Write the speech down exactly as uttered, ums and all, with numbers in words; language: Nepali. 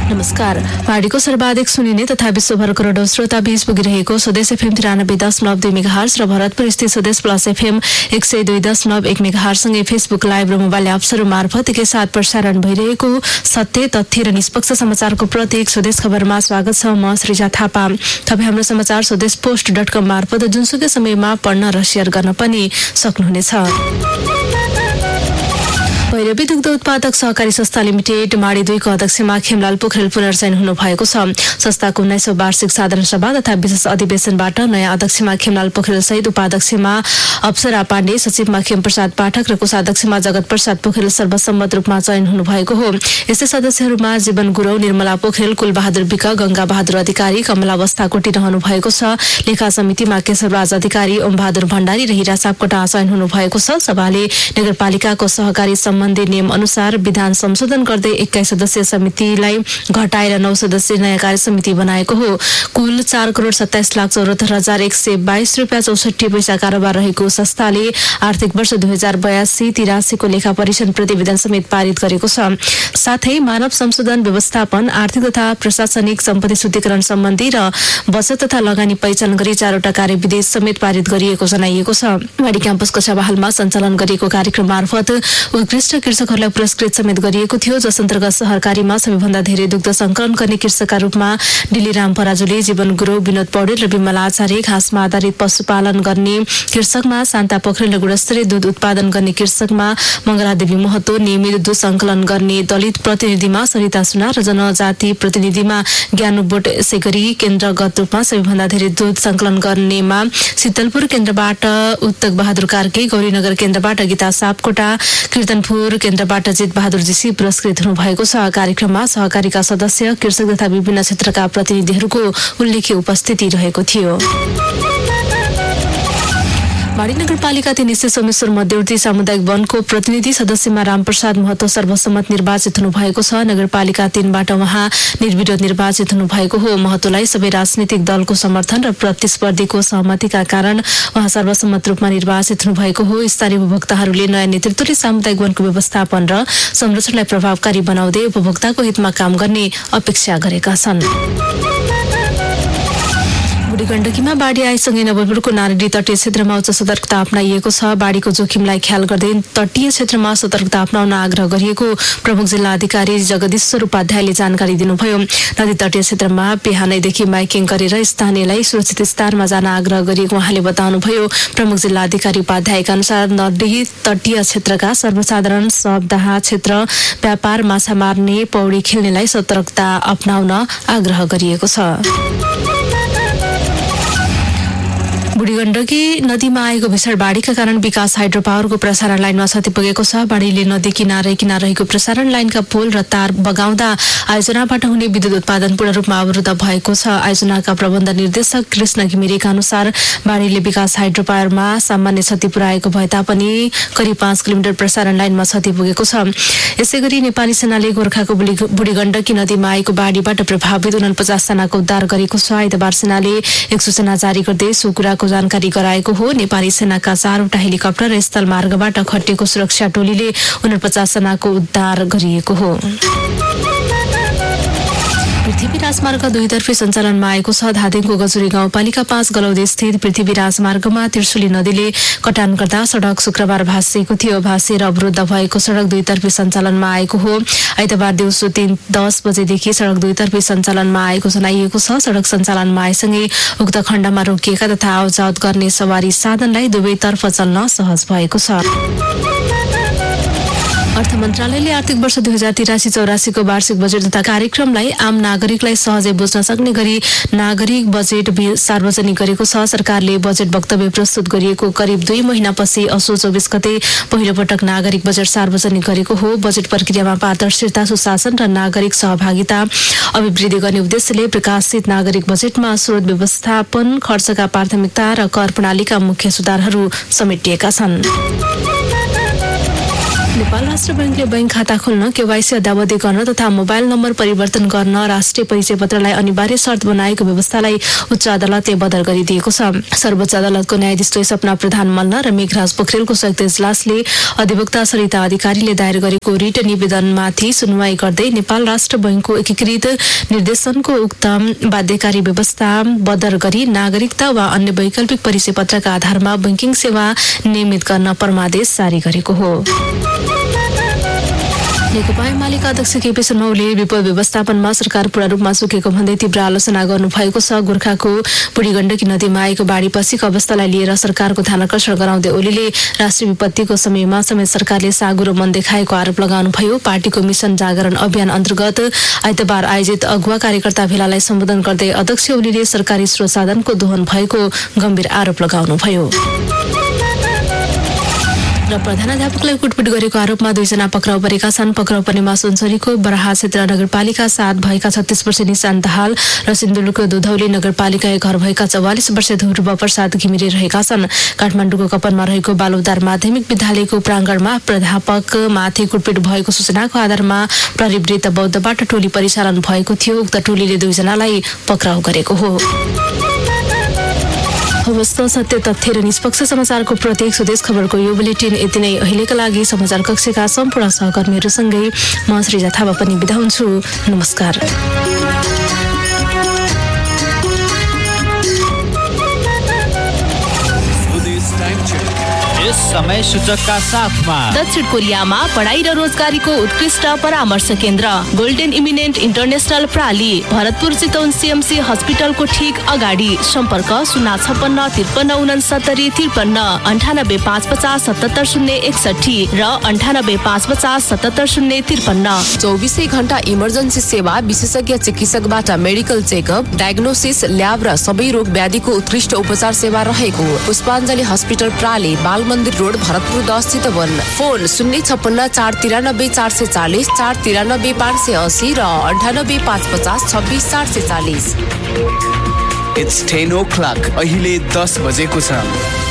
नमस्कार। पार्टीको सर्वाधिक सुनिने तथा विश्वभर करोडौं श्रोता बीच पुगिरहेको स्वदेश एफएम तिरानब्बे दशमलव दुई मेगाहर्ज र भरतपुर स्थित स्वदेश प्लस एफएम एक सय दुई दशमलव एक मेगाहर्जसँगै फेसबुक लाइभ र मोबाइल एप्सहरू मार्फत एकैसाथ प्रसारण भइरहेको सत्य तथ्य र निष्पक्ष समाचारको प्रतीक स्वदेश खबरमा स्वागत छ। म सृजा थापा। तपाईँ हाम्रो समाचार स्वदेश पोस्ट डट कम मार्फत जुनसुकै समयमा पढ्न र सेयर गर्न पनि सक्नुहुनेछ। भैरवी दुग्ध उत्पादक सहकारी संस्था लिमिटेड माडी दुईको अध्यक्षमा खेमलाल पोखरेल पुनर्चयन हुनुभएको छ। संस्थाको उन्नाइसौं वार्षिक साधारण सभा तथा विशेष अधिवेशनबाट नयाँ अध्यक्षमा खेमलाल पोखरेल सहित उपाध्यक्षमा अप्सरा पाण्डे, सचिवमा खेमप्रसाद पाठक र कोषाध्यक्षमा जगत प्रसाद पोखरेल सर्वसम्मत रूपमा चयन हुनुभएको हो। यस्तै सदस्यहरूमा जीवन गुरौ, निर्मला पोखरेल, कुलबहादुर विक, गंगा बहादुर अधिकारी, कमला बस्ताकोटी रहनु भएको छ। लेखा समितिमा केशवराज अधिकारी, ओम बहादुर भण्डारी र हिरा सापकोटा चयन हुनुभएको छ। सभाले नगरपालिकाको सहकारी सम्बन्धी नियम अनुसार विधान संशोधन गर्दै एक्काइस सदस्यीय समितिलाई घटाएर नौ सदस्यीय नयाँ कार्य समिति बनाएको हो। कुल चार करोड़ सत्ताइस लाख चौहत्तर हजार एक सय बाइस रुपियाँ चौसठी पैसा कारोबार रहेको संस्थाले आर्थिक वर्ष दुई हजार बयासी तिरासीको लेखा परीक्षण प्रतिवेदन समेत पारित गरेको छ। साथै मानव संशोधन, व्यवस्थापन, आर्थिक तथा प्रशासनिक सम्पत्ति शुद्धिकरण सम्बन्धी र बचत तथा लगानी पहिचान गरी चारवटा कार्यविधि समेत पारित गरिएको जनाइएको छ। वाडी क्याम्पसको सभाहालमा सञ्चालन गरिएको कार्यक्रम मार्फत उत्कृष्ट कृषकहरूलाई पुरस्कृत समेत गरिएको थियो, जस अन्तर्गत सहकारीमा सबैभन्दा धेरै दुग्ध संकलन गर्ने कृषकका रूपमा डिलीराम पराजुली, जीवन गुरु विनोद पौडेल र विमला आचार्य, घाँसमा आधारित पशुपालन गर्ने कृषकमा शान्ता पोखरेल र गुणस्तरीय दूध उत्पादन गर्ने कृषकमा मंगलादेवी महतो, नियमित दूध संकलन गर्ने दलित प्रतिनिधिमा सरिता सुनार र जनजाति प्रतिनिधिमा ज्ञानु बोट, यसै गरी केन्द्रगत रूपमा सबैभन्दा धेरै दूध संकलन गर्नेमा शीतलपुर केन्द्रबाट उत्तक बहादुर कार्के, गौरीनगर केन्द्रबाट गीता सापकोटा, कीर्तनपुर केन्द्रबाट जित बहादुर जीसी पुरस्कृत हुनुभएको छ। कार्यक्रममा सहकारीका सदस्य, कृषक तथा विभिन्न क्षेत्रका प्रतिनिधिहरूको उल्लेख्य उपस्थिति रहेको थियो। माडी नगरपालिका तीन स्थित सोमेश्वर मध्यवर्ती सामुदायिक वनको प्रतिनिधि सदस्यमा रामप्रसाद महतो सर्वसम्मत निर्वाचित हुनुभएको छ। नगरपालिका तीनबाट उहाँ निर्विरोध निर्वाचित हुनुभएको हो। महतोलाई सबै राजनीतिक दलको समर्थन र प्रतिस्पर्धीको सहमतिका कारण उहाँ सर्वसम्मत रूपमा निर्वाचित हुनुभएको हो। स्थानीय उपभोक्ताहरूले नयाँ नेतृत्वले सामुदायिक वनको व्यवस्थापन र संरक्षणलाई प्रभावकारी बनाउँदै उपभोक्ताको हितमा काम गर्ने अपेक्षा गरेका छन्। बुढी गण्डकीमा बाढी आएसँगै नवलपुरको नारायणी तटीय क्षेत्रमा उच्च सतर्कता अपनाइएको छ। बाढीको जोखिमलाई ख्याल गर्दै तटीय क्षेत्रमा सतर्कता अपनाउन आग्रह गरिएको प्रमुख जिल्ला अधिकारी जगदीश्वर उपाध्यायले जानकारी दिनुभयो। नदी तटीय क्षेत्रमा बिहानैदेखि माइकिङ गरेर स्थानीयलाई सुरक्षित स्थानमा जान आग्रह गरिएको उहाँले बताउनुभयो। प्रमुख जिल्ला अधिकारी उपाध्यायका अनुसार नदी तटीय क्षेत्रका सर्वसाधारण शवदाह क्षेत्र, व्यापार, माछा मार्ने, पौडी खेल्नेलाई सतर्कता अपनाउन आग्रह गरिएको छ। बुढी गण्डकी नदीमा आएको भीषण बाढीका कारण विकास हाइड्रो पावरको प्रसारण लाइनमा क्षति पुगेको छ। बाढीले नदी किनारै किनार रहेको प्रसारण लाइनका पोल र तार बगाउँदा आयोजनाबाट हुने विद्युत उत्पादन पूर्ण रूपमा अवरुद्ध भएको छ। आयोजनाका प्रबन्ध निर्देशक कृष्ण घिमिरेका अनुसार बाढीले विकास हाइड्रो पावरमा सामान्य क्षति पुर्याएको भए तापनि करिब पाँच किलोमिटर प्रसारण लाइनमा क्षति पुगेको छ। यसै गरी नेपाली सेनाले गोर्खाको बुढी गण्डकी नदीमा आएको बाढीबाट प्रभावित उनपचास जनाको उद्धार गरेको छ। आइतबार सेनाले एक सूचना जारी गर्दै सो कुराको जानकारी गराएको हो। नेपाली सेनाका चारवटा हेलिकप्टर र स्थल मार्गबाट खटिएको सुरक्षा टोलीले उनपचास जनाको उद्धार गरिएको हो। पृथ्वी राजमार्ग दुईतर्फी सञ्चालनमा आएको छ। धादिङको गजुरी गाउँपालिका पाँच गलौदी स्थित पृथ्वी राजमार्गमा त्रिशुली नदीले कटान गर्दा सड़क शुक्रबार भाँसिएको थियो। भाँसिएर अवरुद्ध भएको सड़क दुईतर्फी सञ्चालनमा आएको हो। आइतबार दिउँसो तीन दस बजेदेखि सड़क दुईतर्फी सञ्चालनमा आएको जनाइएको छ। सड़क सञ्चालनमा आएसँगै उक्त खण्डमा रोकिएका तथा आवजावत गर्ने सवारी साधनलाई दुवैतर्फ चल्न सहज भएको छ। अर्थ मन्त्रालयले आर्थिक वर्ष दुई हजार तिरासी चौरासीको वार्षिक बजेट तथा कार्यक्रमलाई आम नागरिकलाई सहजै बुझ्न सक्ने गरी नागरिक बजेट सार्वजनिक गरेको छ। सरकारले बजेट वक्तव्य प्रस्तुत गरिएको करिब दुई महिनापछि असोज चौबिस गते पहिलो पटक नागरिक बजेट सार्वजनिक गरेको हो। बजेट प्रक्रियामा पारदर्शिता, सुशासन र नागरिक सहभागिता अभिवृद्धि गर्ने उद्देश्यले प्रकाशित नागरिक बजेटमा स्रोत व्यवस्थापन, खर्चका प्राथमिकता र कर प्रणालीका मुख्य सुधारहरू समेटिएका छन्। नेपाल राष्ट्र बैंकले बैंक खाता खोल्न, केवाईसी अद्यावधि गर्न तथा मोबाइल नम्बर परिवर्तन गर्न राष्ट्रिय परिचय पत्रलाई अनिवार्य शर्त बनाएको व्यवस्थालाई उच्च अदालतले बदल गरिदिएको छ। सर्वोच्च अदालतको न्यायाधीश सपना प्रधान मल्ल र मेघराज पोखरेलको संयुक्त इजलासले अधिवक्ता सरिता अधिकारीले दायर गरेको रिट निवेदनमाथि सुनवाई गर्दै नेपाल राष्ट्र बैंकको एकीकृत निर्देशनको उक्त बाध्यकारी व्यवस्था बदल गरी नागरिकता वा अन्य वैकल्पिक परिचय पत्रका आधारमा बैंकिङ सेवा नियमित गर्न परमादेश जारी गरेको हो। नेकपा एमालेका अध्यक्ष केपी शर्मा ओलीले विपद व्यवस्थापनमा सरकार पूर्ण रूपमा सुकेको भन्दै तीव्र आलोचना गर्नुभएको छ। गोर्खाको बुढी गण्डकी नदीमा आएको बाढीपछिको अवस्थालाई लिएर सरकारको ध्यान आकर्षण गराउँदै ओलीले राष्ट्रिय विपत्तिको समयमा समेत सरकारले साँगुरो मन देखाएको आरोप लगाउनुभयो। पार्टीको मिशन जागरण अभियान अन्तर्गत आइतबार आयोजित अगुवा कार्यकर्ता भेलालाई सम्बोधन गर्दै अध्यक्ष ओलीले सरकारी स्रोत साधनको दोहन भएको गम्भीर आरोप लगाउनुभयो। र प्रधानाध्यापकलाई कुटपिट गरेको आरोपमा दुईजना पक्राउ परेका छन्। पक्राउ पर्नेमा सुनसरीको बराहा क्षेत्र नगरपालिका सात भएका छत्तीस वर्षीय निशान्त दाहाल र सिन्धुलीको दुधौली नगरपालिका एक घर भएका चौवालिस वर्षीय ध्रुव प्रसाद घिमिरे रहेका छन्। काठमाडौँको कपनमा रहेको बालुदार माध्यमिक विद्यालयको प्राङ्गणमा प्राध्यापक माथि कुटपिट भएको सूचनाको आधारमा प्रहरीवृत्त बौद्धबाट टोली परिचालन भएको थियो। उक्त टोलीले दुईजनालाई पक्राउ गरेको हो। हवस् त सत्य तथ्य र निष्पक्ष समाचारको प्रत्येक स्वदेश खबरको यो बुलेटिन यति नै। अहिलेका लागि समाचार कक्षका सम्पूर्ण सहकर्मीहरूसँगै म श्रीजा थापा पनि बिदा हुन्छु। नमस्कार। यस समय सूचकका साथमा दक्षिण कोरियामा पढाइ र रोजगारीको उत्कृष्ट परामर्श केन्द्र golden eminent international प्राली, Bharatpur Chitwan CMC हस्पिटलको ठीक अगाडि। सम्पर्क शून्य छप्पन्न त्रिपन्न उनसत्तरी त्रिपन्न अन्ठानब्बे पाँच पचास सतहत्तर शून्य एकसठी र अन्ठानब्बे पाँच पचास सतहत्तर शून्य त्रिपन्न। चौबिसै घण्टा इमर्जेन्सी सेवा, विशेषज्ञ चिकित्सकबाट मेडिकल चेकअप, डायग्नोसिस, ल्याब र सबै रोग व्याधिको उत्कृष्ट उपचार सेवा रहेको पुष्पाञ्जली हस्पिटल प्राली, बाल मन्दिर रोड, भरतपुर दस चितवन। फोन शून्य छप्पन्न चार तिरानब्बे चार सय चालिस, चार तिरानब्बे पाँच सय असी र अन्ठानब्बे पाँच पचास छब्बिस चार सय चालिस। It's ten o'clock. अहिले दस बजेको छ।